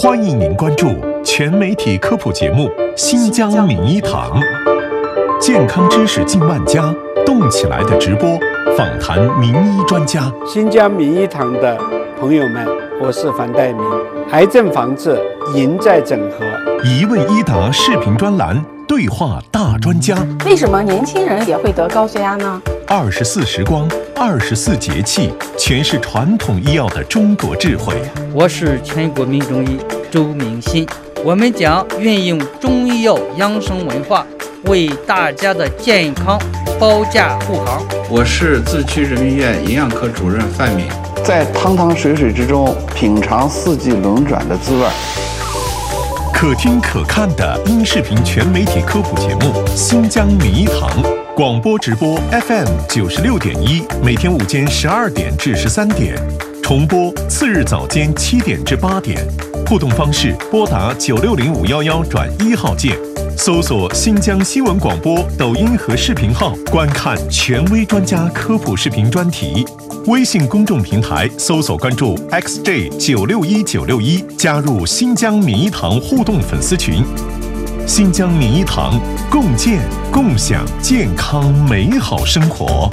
欢迎您关注全媒体科普节目《新疆名医堂》，健康知识近万家，动起来的直播，访谈名医专家。 新疆名医堂的朋友们，我是樊岱明。癌症防治赢在整合， 一问一答视频专栏，对话大专家。 为什么年轻人也会得高血压呢 ？24时光，24节气，全是传统医药的中国智慧。 我是全国名中医周明新，我们将运用中医药养生文化，为大家的健康保驾护航。 我是自区人民医院营养科主任范敏， 在汤汤水水之中品尝四季轮转的滋味。 可听可看的音视频全媒体科普节目《新疆名医堂》，广播直播 FM 96.1，每天午间12点至13点，重播次日早间7点至8点。互动方式：拨打960511转1号键，搜索新疆新闻广播抖音和视频号，观看权威专家科普视频专题。微信公众平台搜索关注 XJ961961，加入新疆名医堂互动粉丝群。新疆名医堂，共建共享健康美好生活。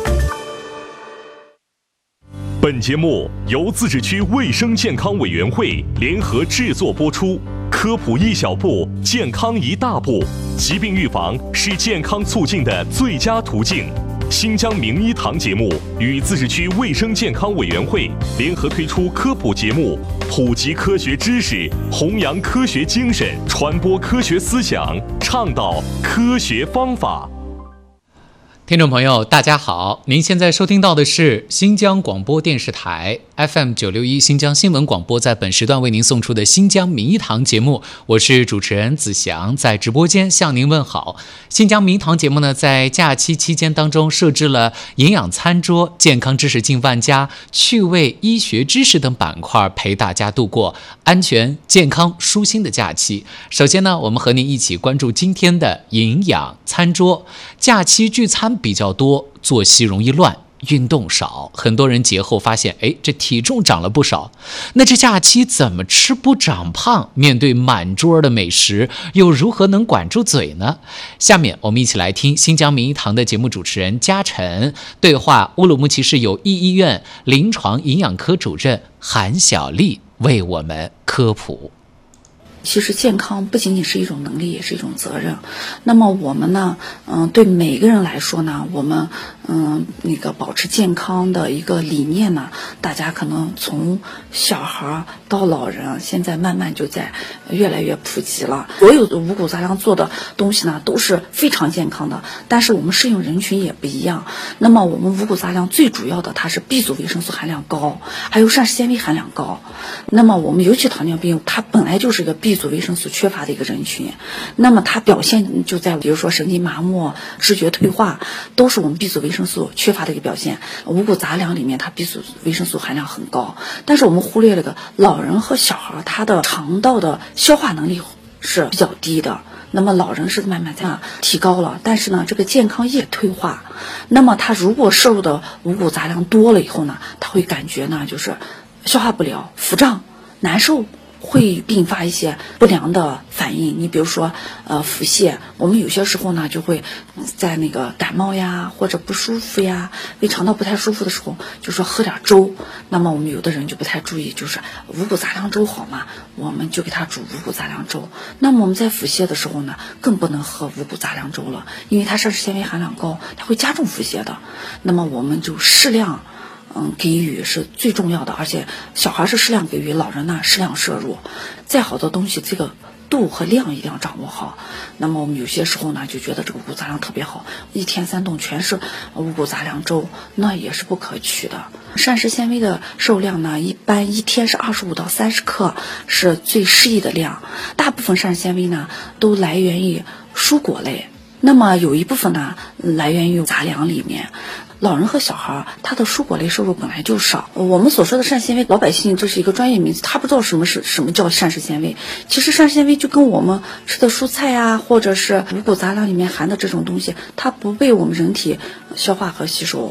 本节目由自治区卫生健康委员会联合制作播出。科普一小步，健康一大步。疾病预防是健康促进的最佳途径。新疆名医堂节目与自治区卫生健康委员会联合推出科普节目，普及科学知识，弘扬科学精神，传播科学思想，倡导科学方法。 听众朋友大家好，您现在收听到的是新疆广播电视台 FM 961新疆新闻广播在本时段为您送出的新疆名医堂节目，我是主持人子祥，在直播间向您问好。新疆名医堂节目呢，在假期期间当中设置了营养餐桌、健康知识近万家、趣味医学知识等板块，陪大家度过安全、健康、舒心的假期。首先呢，我们和您一起关注今天的营养餐桌。假期聚餐比较多，作息容易乱，运动少，很多人节后发现，这体重长了不少。那这假期怎么吃不长胖？面对满桌的美食，又如何能管住嘴呢？下面我们一起来听新疆名医堂的节目主持人嘉晨对话乌鲁木齐市友谊医院临床营养科主任韩小丽，为我们科普。 其实健康不仅仅是一种能力，也是一种责任。那么我们呢，对每个人来说呢，我们保持健康的一个理念呢，大家可能从小孩到老人，现在慢慢就在越来越普及了。所有的五谷杂粮做的东西呢，都是非常健康的，但是我们适应人群也不一样。那么我们五谷杂粮最主要的，它是 B 族维生素含量高，还有膳食纤维含量高。那么我们尤其糖尿病，它本来就是一个 B 族维生素缺乏的一个人群，那么它表现就在比如说神经麻木、知觉退化，都是我们 B 族维生素缺乏的一个表现。五谷杂粮里面它 B 族维生素含量很高，但是我们忽略了个老人和小孩，他的肠道的消化能力是比较低的。那么老人是慢慢在提高了，但是呢，这个健康也退化。那么他如果摄入的五谷杂粮多了以后呢，他会感觉呢就是消化不了、腹胀、难受，会并发一些不良的反应。你比如说腹泻，我们有些时候呢就会在那个感冒呀或者不舒服呀，胃肠道不太舒服的时候，就说喝点粥。那么我们有的人就不太注意，就是五谷杂粮粥好嘛，我们就给他煮五谷杂粮粥。那么我们在腹泻的时候呢，更不能喝五谷杂粮粥了，因为它膳食纤维含量高，它会加重腹泻的。那么我们就适量给予是最重要的，而且小孩是适量给予，老人呢适量摄入。再好的东西，这个度和量一定要掌握好。那么我们有些时候呢就觉得这个五谷杂粮特别好，一天3顿全是五谷杂粮粥，那也是不可取的。膳食纤维的摄入量呢，一般一天是25到30克是最适宜的量。大部分膳食纤维呢都来源于蔬果类，那么有一部分呢来源于杂粮里面。老人和小孩他的蔬果类摄入本来就少，我们所说的膳食纤维，老百姓这是一个专业名词，他不知道什么叫膳食纤维。其实膳食纤维就跟我们吃的蔬菜啊，或者是五谷杂粮里面含的这种东西，它不被我们人体消化和吸收。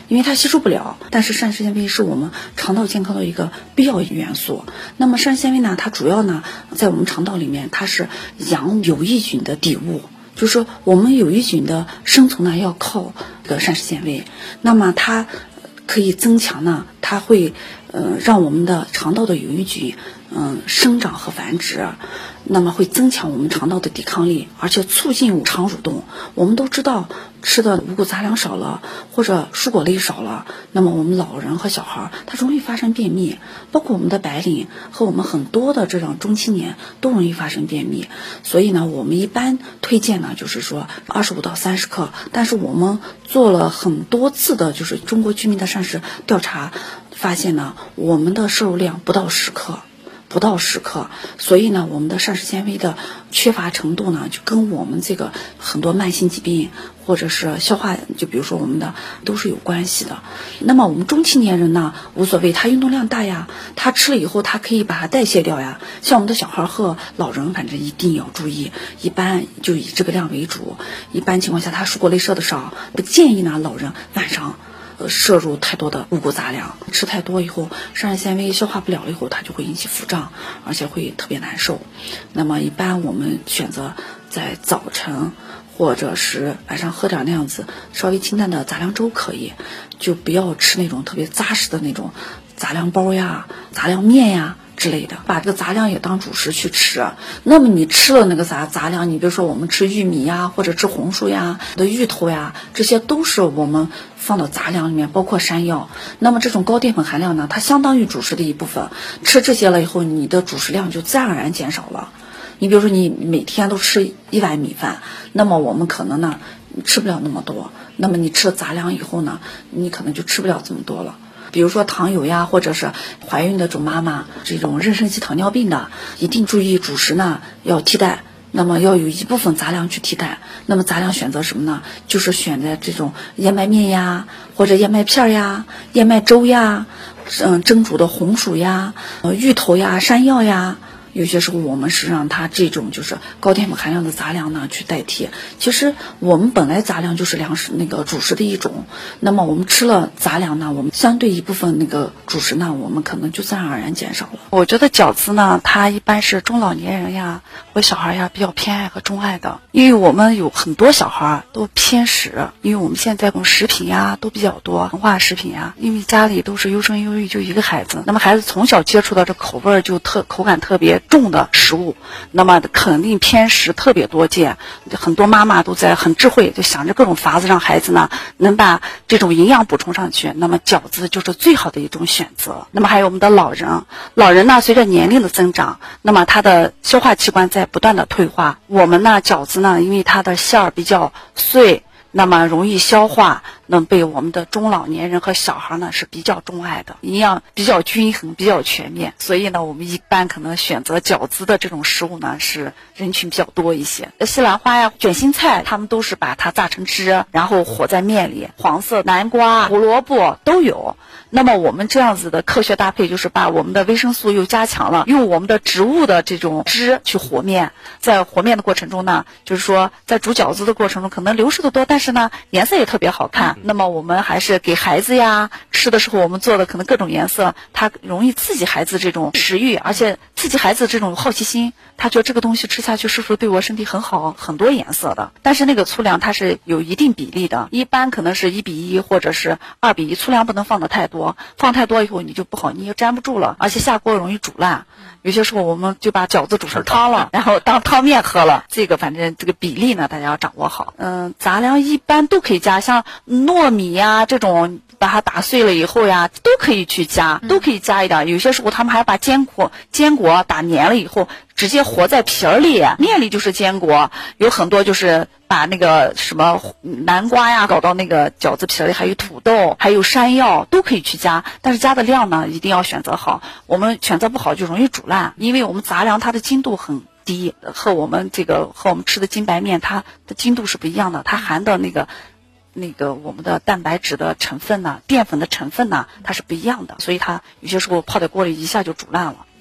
因为它吸收不了。但是膳食纤维是我们肠道健康的一个必要元素。那么膳食纤维呢，它主要呢在我们肠道里面，它是养有益菌的底物。就是说我们有益菌的生存呢，要靠这个膳食纤维。那么它可以增强呢，它会让我们的肠道的有益菌生长和繁殖，那么会增强我们肠道的抵抗力，而且促进肠蠕动。我们都知道吃的五谷杂粮少了，或者蔬果类少了，那么我们老人和小孩他容易发生便秘，包括我们的白领和我们很多的这种中青年都容易发生便秘。所以呢，我们一般推荐呢，就是说25到30克。但是我们做了很多次的就是中国居民的膳食调查，发现呢，我们的摄入量不到10克。所以呢，我们的膳食纤维的缺乏程度呢，就跟我们这个很多慢性疾病或者是消化，就比如说我们的都是有关系的。那么我们中青年人呢，无所谓，他运动量大呀，他吃了以后他可以把它代谢掉呀。像我们的小孩和老人，反正一定要注意，一般就以这个量为主。一般情况下，他蔬果类摄的少，不建议呢老人晚上摄入太多的五谷杂粮，吃太多以后，膳食纤维消化不了了以后，它就会引起腹胀，而且会特别难受。那么一般我们选择在早晨或者是晚上喝点那样子稍微清淡的杂粮粥可以，就不要吃那种特别扎实的那种杂粮包呀、杂粮面呀之类的，把这个杂粮也当主食去吃。那么你吃了那个杂粮，你比如说我们吃玉米呀，或者吃红薯呀、的芋头呀，这些都是我们放到杂粮里面，包括山药。那么这种高淀粉含量呢，它相当于主食的一部分。吃这些了以后，你的主食量就自然而然减少了。你比如说你每天都吃1碗米饭，那么我们可能呢吃不了那么多。那么你吃了杂粮以后呢，你可能就吃不了这么多了。比如说糖友呀，或者是怀孕的这种妈妈，这种妊娠期糖尿病的，一定注意主食呢要替代。那么要有一部分杂粮去替代。那么杂粮选择什么呢？就是选择这种燕麦面呀，或者燕麦片呀、燕麦粥呀、蒸煮的红薯呀、芋头呀、山药呀。有些时候我们是让它这种就是高淀粉含量的杂粮呢去代替。其实我们本来杂粮就是粮食那个主食的一种，那么我们吃了杂粮呢，我们相对一部分那个主食呢，我们可能就自然而然减少了。我觉得饺子呢，它一般是中老年人呀或小孩呀比较偏爱和钟爱的，因为我们有很多小孩都偏食，因为我们现在食品呀都比较多，膨化食品呀，因为家里都是优生优育，就一个孩子，那么孩子从小接触到这口味就口感特别重的食物，那么肯定偏食特别多见。很多妈妈都在很智慧，就想着各种法子让孩子呢能把这种营养补充上去，那么饺子就是最好的一种选择。那么还有我们的老人呢，随着年龄的增长，那么他的消化器官在不断的退化。我们呢饺子呢，因为它的馅儿比较碎，那么容易消化，那么被我们的中老年人和小孩呢是比较钟爱的，营养比较均衡，比较全面。所以呢，我们一般可能选择饺子的这种食物呢，是人群比较多一些。西兰花呀、卷心菜，他们都是把它榨成汁，然后和在面里。黄色南瓜、胡萝卜都有。那么我们这样子的科学搭配，就是把我们的维生素又加强了，用我们的植物的这种汁去和面。在和面的过程中呢，就是说在煮饺子的过程中，可能流失的多，但是呢颜色也特别好看。那么我们还是给孩子呀吃的时候，我们做的可能各种颜色，它容易刺激孩子这种食欲，而且刺激孩子这种好奇心，他觉得这个东西吃下去是不是对我身体很好，很多颜色的。但是那个粗粮它是有一定比例的，一般可能是1:1或者是2:1，粗粮不能放的太多，放太多以后你就不好，你就粘不住了，而且下锅容易煮烂。有些时候我们就把饺子煮成汤了，然后当汤面喝了。这个反正这个比例呢，大家要掌握好。杂粮一般都可以加，像糯米呀这种，把它打碎了以后呀，都可以去加，都可以加一点。有些时候他们还把坚果打黏了以后，直接和在皮儿里，面里就是坚果。有很多就是把那个什么南瓜呀搞到那个饺子皮里，还有土豆，还有山药都可以去加，但是加的量呢一定要选择好。我们选择不好就容易煮烂，因为我们杂粮它的筋度很低，和我们吃的精白面它的筋度是不一样的，它含的那个我们的蛋白质的成分呢，淀粉的成分呢，它是不一样的，所以它有些时候泡在锅里一下就煮烂了。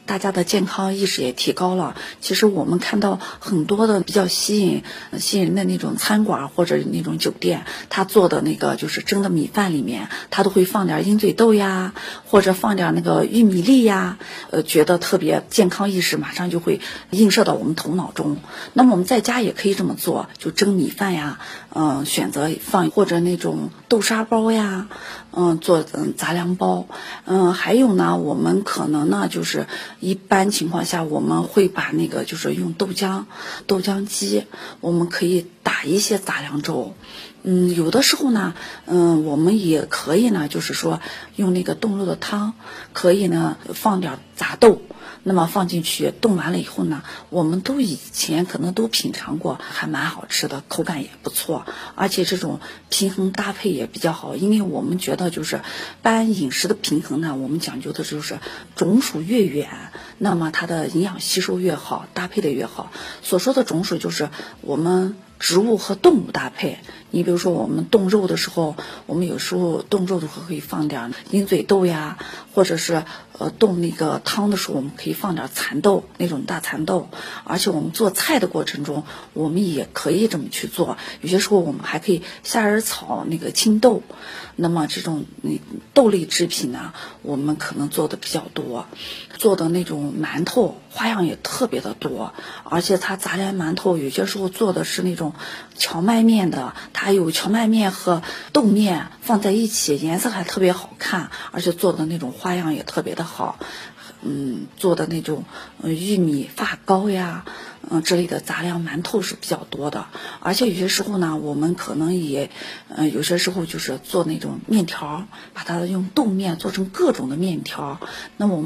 大家的健康意识也提高了。其实我们看到很多的比较吸引人的那种餐馆或者那种酒店，他做的那个就是蒸的米饭里面，他都会放点鹰嘴豆呀，或者放点那个玉米粒呀，觉得特别健康意识马上就会映射到我们头脑中。那么我们在家也可以这么做，就蒸米饭呀，选择放或者那种豆沙包呀，做杂粮包，还有呢，我们可能呢就是一般情况下我们会把那个就是用豆浆机，我们可以打一些杂粮粥。有的时候呢，我们也可以呢，就是说用那个冻肉的汤，可以呢放点杂豆，那么放进去冻完了以后呢，我们都以前可能都品尝过，还蛮好吃的，口感也不错，而且这种平衡搭配也比较好。因为我们觉得就是般饮食的平衡呢，我们讲究的就是种属越远，那么它的营养吸收越好，搭配的越好。所说的种属就是我们植物和动物搭配。你比如说我们冻肉的时候，我们有时候冻肉的时候可以放点鹰嘴豆呀，或者是冻那个汤的时候我们可以放点蚕豆，那种大蚕豆。而且我们做菜的过程中我们也可以这么去做，有些时候我们还可以虾仁炒那个青豆。那么这种豆类制品呢，我们可能做的比较多，做的那种馒头花样也特别的多，而且它杂粮馒头有些时候做的是那种荞麦面的，它有荞麦面和豆面放在一起，颜色还特别好看，而且做的那种花样也特别的好。做的那种玉米发糕呀，之类的杂粮馒头是比较多的。而且有些时候呢，我们可能也有些时候就是做那种面条，把它用豆面做成各种的面条。那么我们